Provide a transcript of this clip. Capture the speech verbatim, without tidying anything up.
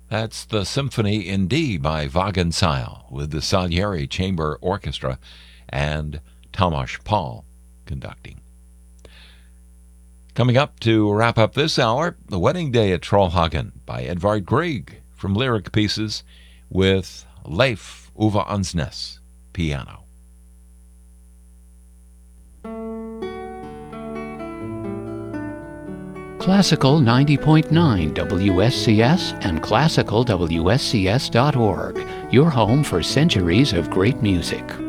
That's the Symphony in D by Wagenseil with the Salieri Chamber Orchestra and Tomasz Paul conducting. Coming up to wrap up this hour, The Wedding Day at Trollhagen by Edvard Grieg from Lyric Pieces with Leif Ove Ansnes, piano. Classical ninety point nine W S C S and classical W S C S dot org, your home for centuries of great music.